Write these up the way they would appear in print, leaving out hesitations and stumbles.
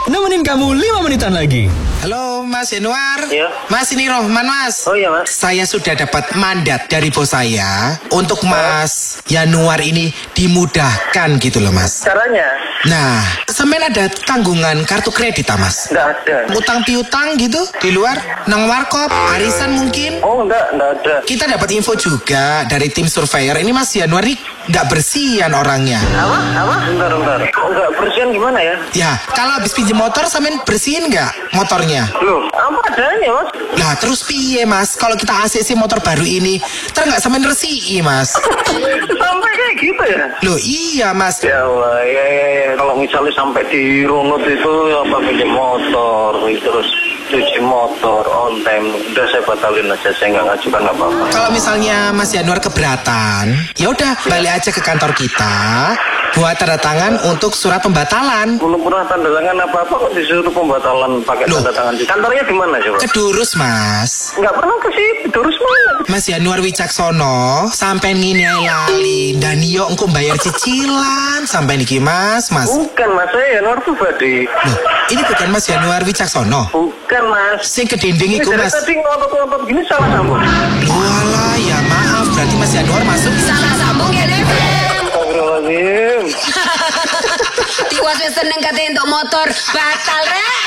nemenin kamu 5 menitan lagi. Halo Mas Yanuar. Iya. Mas, ini Rohman Mas. Oh iya Mas. Saya sudah dapat mandat dari bos saya untuk Mas Yanuar ini dimudahkan gitu loh Mas. Caranya? Nah, sampean ada tanggungan kartu kredit Mas? Nggak ada. Utang piutang gitu di luar, nang warkop, arisan mungkin? Oh nggak ada. Kita dapat info juga dari tim surveyor. Ini Mas Yanuar ini nggak bersihan orangnya. Apa? Bentar. Oh, nggak bersihan gimana ya? Ya, kalau habis pinjam motor sampean bersihin nggak motornya? Loh, apa adanya Mas? Lah terus piye Mas? Kalau kita ACC motor baru ini, nggak sampean resiki Mas? Sampai kayak gitu ya? Loh iya Mas. Ya Allah, ya. Kalau misalnya sampai dirunut itu apa pinjam motor, terus cuci motor on time, udah saya batalin aja, saya nggak ngajukan apa-apa. Kalau misalnya Mas Yanuar keberatan, ya udah balik aja ke kantor kita buat tanda tangan untuk surat pembatalan. Belum pernah tanda tangan apa-apa kok disuruh pembatalan pakai Loh. tanda tangan. Kantornya di mana coba? Kedurus Mas. Nggak pernah ke situ, terus mana? Mas Yanuar Wicaksono sampai ngini ae lali dan yo engko bayar cicilan sampai niki Mas. Bukan Mas, saya Yanuar pribadi. Loh, ini bukan Mas Yanuar Wicaksono. Bukan Mas. Sing kedinding Ini iku dari Mas. tadi ngotot-ngotot gini salah sambung. Walah, ya maaf berarti Mas Yanuar masuk. Salah sambung ya Dev. Astagfirullahaladzim. Tiwas wis seneng katanya untuk motor batal rek.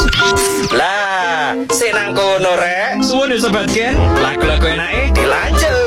Lah, senang kono rek. Suwun ya sobat Gen, lagu-lagu enake Dilanjut.